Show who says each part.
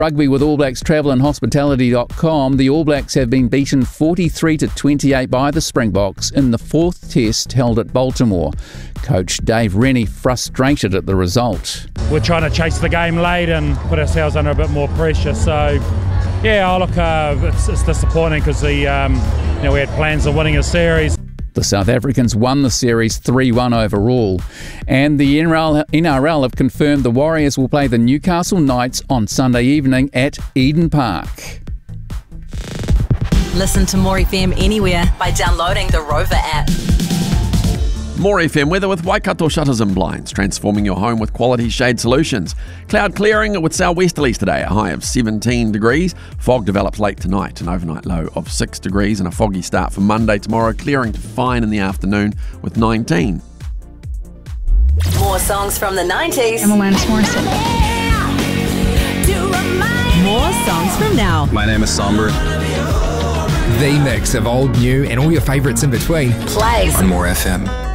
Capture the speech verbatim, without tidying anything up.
Speaker 1: Rugby with All Blacks Travel and Hospitality dot com. The All Blacks have been beaten forty-three to twenty-eight by the Springboks in the fourth test held at Baltimore. Coach Dave Rennie frustrated at the result.
Speaker 2: We're trying to chase the game late and put ourselves under a bit more pressure. So, yeah, oh, look, uh, it's, it's disappointing because the um, you know we had plans of winning a series.
Speaker 1: The South Africans won the series three one overall. And the N R L have confirmed the Warriors will play the Newcastle Knights on Sunday evening at Eden Park.
Speaker 3: Listen to More F M anywhere by downloading the Rover app.
Speaker 4: More F M weather with Waikato Shutters and Blinds, transforming your home with quality shade solutions. Cloud clearing with southwesterlies today, a high of seventeen degrees. Fog develops late tonight, an overnight low of six degrees, and a foggy start for Monday tomorrow, clearing to fine in the afternoon with nineteen.
Speaker 3: More songs from the nineties.
Speaker 5: I'm Alanis Morissette.
Speaker 3: More songs from now.
Speaker 6: My name is Somber.
Speaker 7: The mix of old, new, and all your favourites in between.
Speaker 3: Plays
Speaker 6: On More F M.